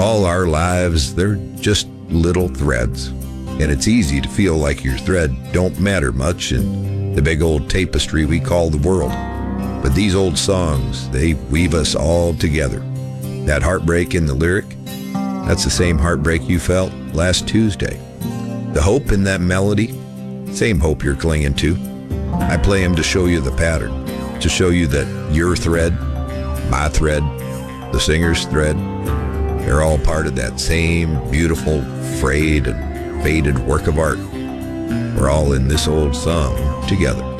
All our lives, they're just little threads. And it's easy to feel like your thread don't matter much in the big old tapestry we call the world. But these old songs, they weave us all together. That heartbreak in the lyric, that's the same heartbreak you felt last Tuesday. The hope in that melody, same hope you're clinging to. I play them to show you the pattern, to show you that your thread, my thread, the singer's thread, they're all part of that same beautiful, frayed and faded work of art. We're all in this old song together.